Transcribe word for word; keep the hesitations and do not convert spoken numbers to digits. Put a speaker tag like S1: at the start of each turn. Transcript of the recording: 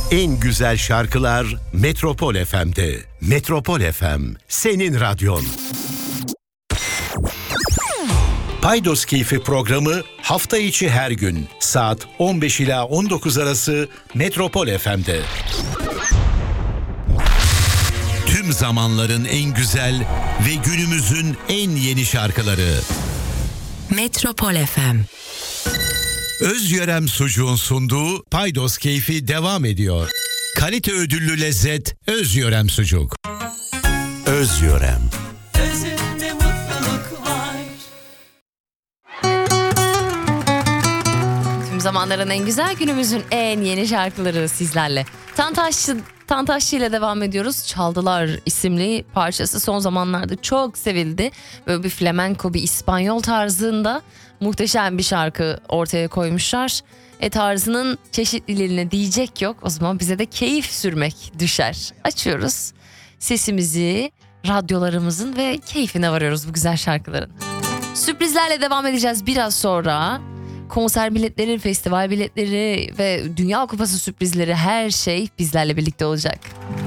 S1: En güzel şarkılar Metropol F M'de. Metropol F M, senin radyon. Paydos Keyfi programı hafta içi her gün saat on beş ila on dokuz arası Metropol F M'de. Tüm zamanların en güzel ve günümüzün en yeni şarkıları.
S2: Metropol F M.
S1: Özyörem Sucuğun sunduğu Paydos Keyfi devam ediyor. Kalite ödüllü lezzet Özyörem Sucuk. Özyörem.
S3: Özünde mutluluk var.
S2: Tüm zamanların en güzel, günümüzün en yeni şarkıları sizlerle. Tantaşçı, Tantaşçı ile devam ediyoruz. Çaldılar isimli parçası son zamanlarda çok sevildi. Böyle bir flamenco, bir İspanyol tarzında muhteşem bir şarkı ortaya koymuşlar. E tarzının çeşitliliğine diyecek yok. O zaman bize de keyif sürmek düşer. Açıyoruz sesimizi, radyolarımızın ve keyfine varıyoruz bu güzel şarkıların. Sürprizlerle devam edeceğiz biraz sonra. Konser biletleri, festival biletleri ve Dünya Kupası sürprizleri, her şey bizlerle birlikte olacak.